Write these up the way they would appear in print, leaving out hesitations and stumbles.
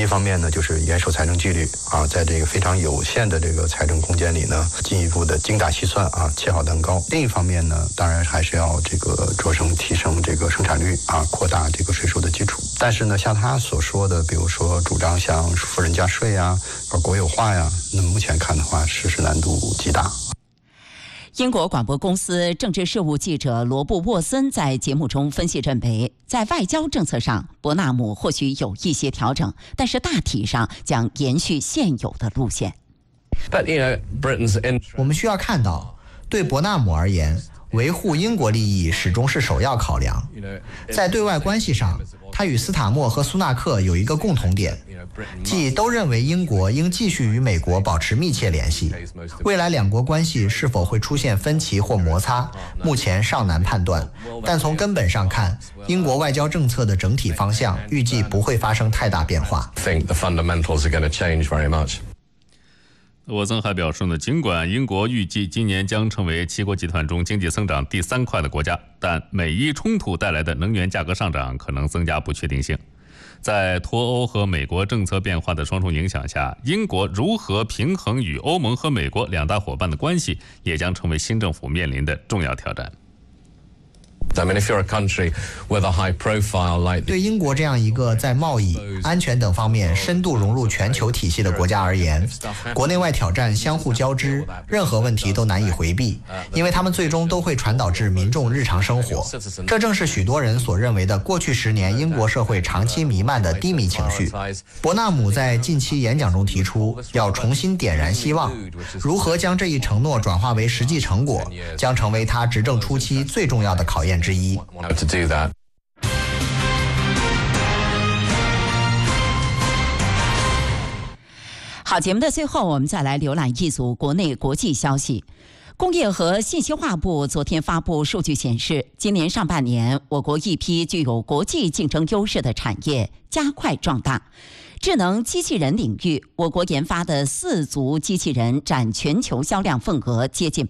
一方面呢，就是严守财政纪律啊，在这个非常有限的这个财政空间里呢，进一步的精打细算啊，切好蛋糕。另一方面呢，当然还是要这个着声提升这个生产率啊，扩大这个税收的基础。但是呢，像他所说的，比如说主张像富人加税呀，国有化呀，那么目前看的话，实施难度极大。 英国广播公司政治事务记者罗布·沃森在节目中分析认为，在外交政策上，伯纳姆或许有一些调整，但是大体上将延续现有的路线。 我们需要看到，对伯纳姆而言，维护英国利益始终是首要考量。在对外关系上，他与斯塔默和苏纳克有一个共同点，即都认为英国应继续与美国保持密切联系。未来两国关系是否会出现分歧或摩擦，目前尚难判断。但从根本上看，英国外交政策的整体方向预计不会发生太大变化。 沃森还表示呢，尽管英国预计今年将成为7国集团中经济增长第3快的国家，但美伊冲突带来的能源价格上涨可能增加不确定性。在脱欧和美国政策变化的双重影响下，英国如何平衡与欧盟和美国两大伙伴的关系，也将成为新政府面临的重要挑战。 对英国这样一个在贸易、安全等方面深度融入全球体系的国家而言，国内外挑战相互交织，任何问题都难以回避，因为他们最终都会传导至民众日常生活。这正是许多人所认为的过去10年英国社会长期弥漫的低迷情绪。伯纳姆在近期演讲中提出，要重新点燃希望，如何将这一承诺转化为实际成果，将成为他执政初期最重要的考验之一。 好，节目的最后，我们再来浏览一组国内国际消息。工业和信息化部昨天发布数据显示，今年上半年，我国一批具有国际竞争优势的产业加快壮大。智能机器人领域，我国研发的4足机器人占全球销量份额接近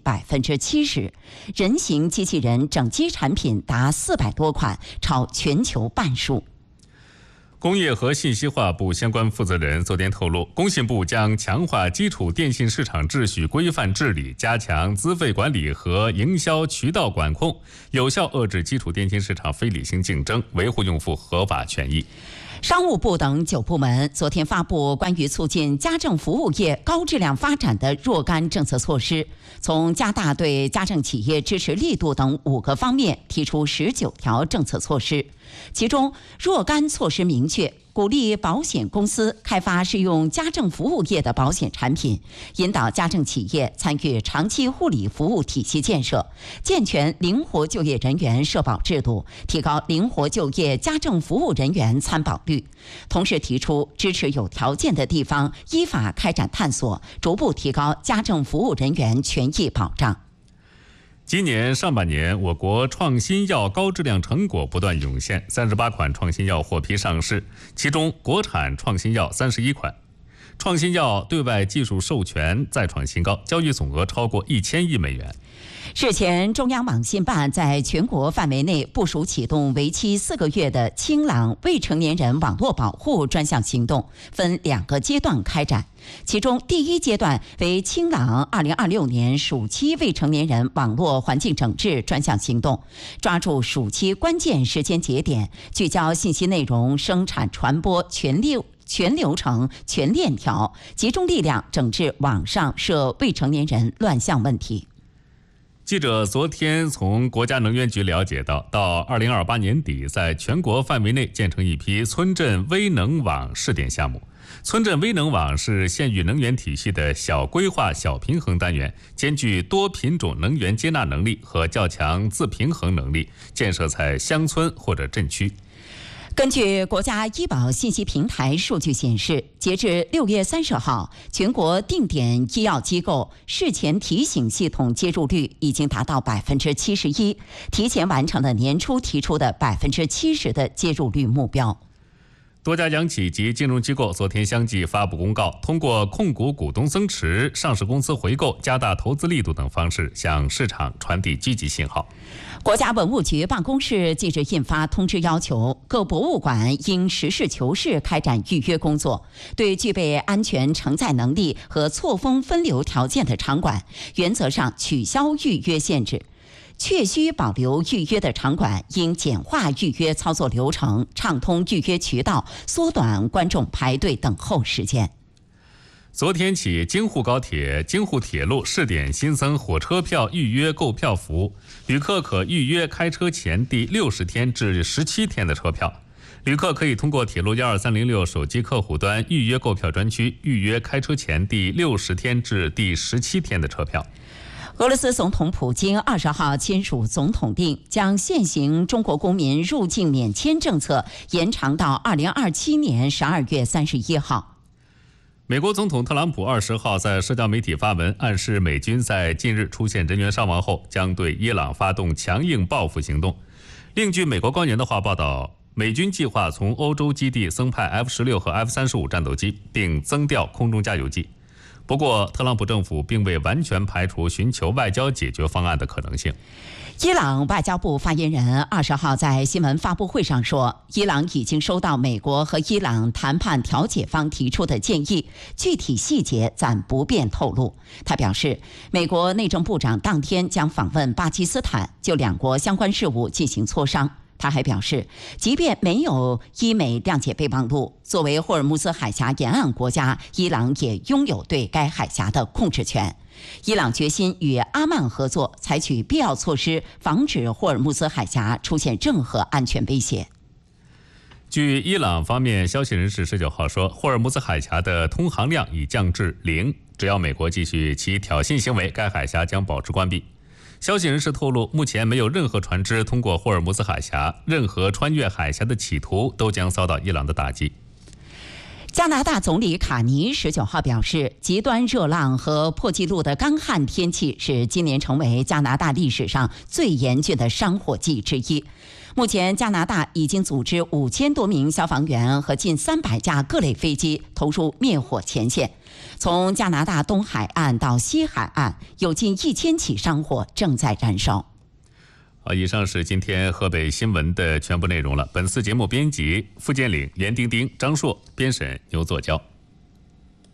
70%，人形机器人整机产品达400多款，超全球半数。 工业和信息化部相关负责人昨天透露，工信部将强化基础电信市场秩序规范治理，加强资费管理和营销渠道管控，有效遏制基础电信市场非理性竞争，维护用户合法权益。 商务部等9部门昨天发布关于促进家政服务业高质量发展的若干政策措施，从加大对家政企业支持力度等5个方面提出19条政策措施。其中若干措施明确，鼓励保险公司开发适用家政服务业的保险产品，引导家政企业参与长期护理服务体系建设，健全灵活就业人员社保制度，提高灵活就业家政服务人员参保率。同时提出支持有条件的地方依法开展探索，逐步提高家政服务人员权益保障。 今年上半年，我国创新药高质量成果不断涌现，38款创新药获批上市，其中国产创新药31款。创新药对外技术授权再创新高，交易总额超过1000亿美元。 日前，中央网信办在全国范围内部署启动为期4个月的清朗未成年人网络保护专项行动，分2个阶段开展。其中第1阶段为清朗2026年暑期未成年人网络环境整治专项行动，抓住暑期关键时间节点，聚焦信息内容生产传播全流程、全链条，集中力量整治网上涉未成年人乱象问题。 记者昨天从国家能源局了解到2028年底，在全国范围内建成一批村镇微能网试点项目。村镇微能网是县域能源体系的小规划、小平衡单元，兼具多品种能源接纳能力和较强自平衡能力，建设在乡村或者镇区。 根据国家医保信息平台数据显示，截至6月30号，全国定点医药机构事前提醒系统接入率已经达到71%，提前完成了年初提出的70%的接入率目标。 多家央企及金融机构昨天相继发布公告，通过控股股东增持、上市公司回购、加大投资力度等方式，向市场传递积极信号。 国家文物局办公室近日印发通知，要求各博物馆应实事求是开展预约工作，对具备安全承载能力和错峰分流条件的场馆，原则上取消预约限制。确需保留预约的场馆，应简化预约操作流程，畅通预约渠道，缩短观众排队等候时间。 昨天起，京沪高铁、京沪铁路试点新增火车票预约购票服务，旅客可预约开车前第60天至17天的车票。旅客可以通过铁路12306手机客户端预约购票专区预约开车前第60天至第17天的车票。 俄罗斯总统普京20号签署总统令，将现行中国公民入境免签政策延长到2027年12月31号。 美国总统特朗普20号在社交媒体发文，暗示美军在近日出现人员伤亡后，将对伊朗发动强硬报复行动。另据美国官员的话报道，美军计划从欧洲基地增派 F-16和 F-35战斗机，并增调空中加油机。不过，特朗普政府并未完全排除寻求外交解决方案的可能性。 伊朗外交部发言人20号在新闻发布会上说，伊朗已经收到美国和伊朗谈判调解方提出的建议，具体细节暂不便透露。他表示，美国内政部长当天将访问巴基斯坦，就两国相关事务进行磋商。他还表示，即便没有伊美谅解备忘录，作为霍尔木兹海峡沿岸国家，伊朗也拥有对该海峡的控制权。伊朗决心与阿曼合作，采取必要措施，防止霍尔木兹海峡出现任何安全威胁。 据伊朗方面消息人士19号说，霍尔木兹海峡的通航量已降至0，只要美国继续其挑衅行为，该海峡将保持关闭。消息人士透露，目前没有任何船只通过霍尔木兹海峡，任何穿越海峡的企图都将遭到伊朗的打击。 加拿大总理卡尼19号表示，极端热浪和破纪录的干旱天气使今年成为加拿大历史上最严峻的山火季之一。目前，加拿大已经组织5000多名消防员和近300架各类飞机投入灭火前线。从加拿大东海岸到西海岸，有近1000起山火正在燃烧。 以上是今天河北新闻的全部内容了。本次节目编辑付建岭、连丁丁、张硕，编审牛作娇。